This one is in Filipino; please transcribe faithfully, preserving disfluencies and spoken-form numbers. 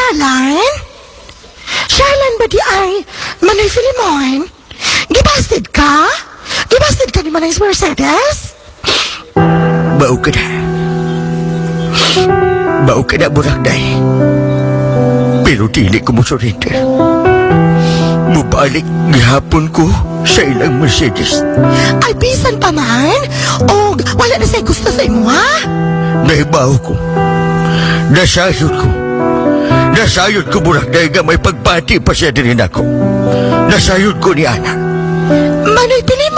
Shalan? Shalan ba di ay Manay Filimon? Gibasted ka? Gibasted ka ni Manay Mercedes? Bau ka na. Bau ka na, Burakday. Pero dili ko mo surrender. Mubalik gihapon ko sa ilang Mercedes. Ay, bisan pa man. O, wala na sa'y gusto sa imo, ha? Nahibaw ko. Nasayod ko. Nasayod ko, Burakday, nga may pagpati pa siya din ako. Nasayod ko ni Ana. Manay Filimon?